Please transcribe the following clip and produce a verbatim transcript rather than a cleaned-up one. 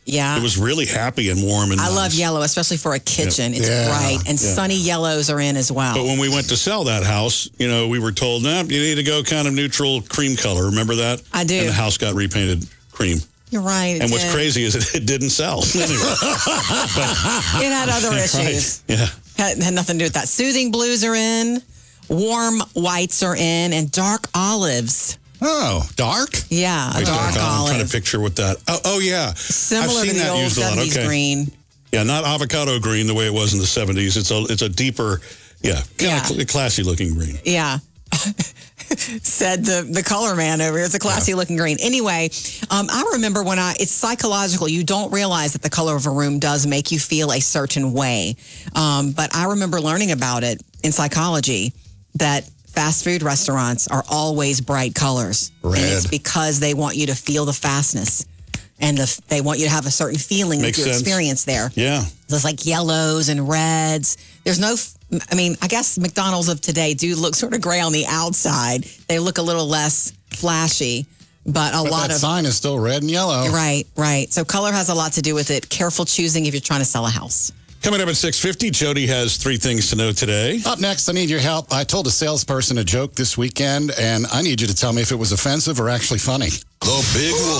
Yeah. It was really happy and warm and I nice. love yellow, especially for a kitchen. Yeah. It's Yeah. bright. And Yeah. sunny yellows are in as well. But when we went to sell that house, you know, we were told, nah, you need to go kind of neutral cream color. Remember that? I do. And the house got repainted cream. You're right. it And what's did. crazy is it, it didn't sell. Anyway. It had other issues. Right. Yeah. Had, had nothing to do with that. Soothing blues are in. Warm whites are in. And dark olives. Oh, dark? Yeah, a Wait, dark I'm olive. trying to picture what that. Oh, oh yeah. Similar I've to seen the that old used a lot. seventies Okay. green. Yeah, not avocado green the way it was in the seventies. It's a it's a deeper, yeah, kind Yeah. of cl- classy looking green. Yeah. Said the, the color man over here. It's a classy looking green. Anyway, um, I remember when I, it's psychological. You don't realize that the color of a room does make you feel a certain way. Um, but I remember learning about it in psychology that fast food restaurants are always bright colors. Red. And it's because they want you to feel the fastness. And the, they want you to have a certain feeling Makes with your sense. experience there. Yeah. There's like yellows and reds. There's no, f- I mean, I guess McDonald's of today do look sort of gray on the outside. They look a little less flashy, but a But lot that of. sign is still red and yellow. Right, right. So color has a lot to do with it. Careful choosing if you're trying to sell a house. Coming up at six fifty, Jody has three things to know today. Up next, I need your help. I told a salesperson a joke this weekend, and I need you to tell me if it was offensive or actually funny. The Big Wolf.